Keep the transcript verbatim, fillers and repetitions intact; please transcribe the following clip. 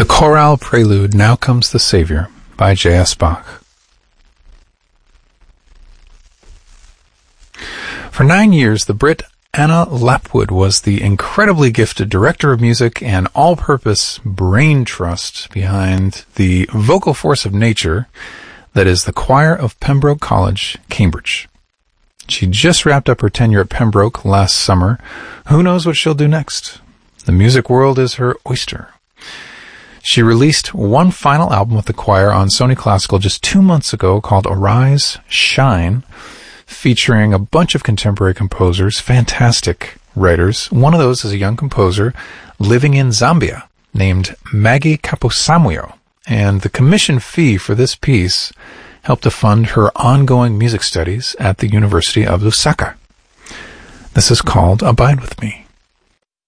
chorale prelude, Now Comes the Savior, by J S Bach. For nine years, the Brit Anna Lapwood was the incredibly gifted director of music and all-purpose brain trust behind the vocal force of nature that is the choir of Pembroke College, Cambridge. She just wrapped up her tenure at Pembroke last summer. Who knows what she'll do next? The music world is her oyster. She released one final album with the choir on Sony Classical just two months ago called Arise, Shine, featuring a bunch of contemporary composers, fantastic writers. One of those is a young composer living in Zambia named Maggie Kaposamuyo, and the commission fee for this piece helped to fund her ongoing music studies at the University of Lusaka. This is called Abide With Me.